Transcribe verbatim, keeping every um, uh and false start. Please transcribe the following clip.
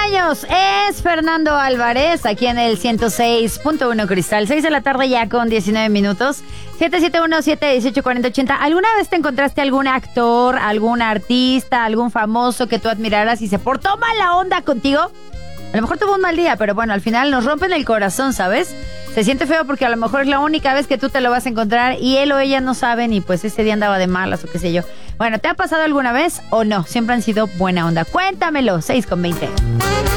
cumpleaños es Fernando Álvarez, aquí en el ciento seis punto uno Cristal. seis de la tarde ya con diecinueve minutos. siete siete uno, siete uno ocho, cuatro cero ocho cero. ¿Alguna vez te encontraste algún actor, algún artista, algún famoso que tú admiraras y se portó mala onda contigo? A lo mejor tuvo un mal día, pero bueno, al final nos rompen el corazón, ¿sabes? Se siente feo porque a lo mejor es la única vez que tú te lo vas a encontrar y él o ella no saben y pues ese día andaba de malas o qué sé yo. Bueno, ¿te ha pasado alguna vez o no? Siempre han sido buena onda. Cuéntamelo, seis con veinte.